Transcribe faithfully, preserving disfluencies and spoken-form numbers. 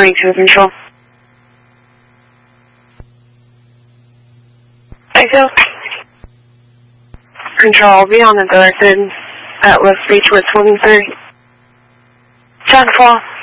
morning to Control. Echo. Control, I'll be on the directed Atlas Beach with twenty-three. John Paul.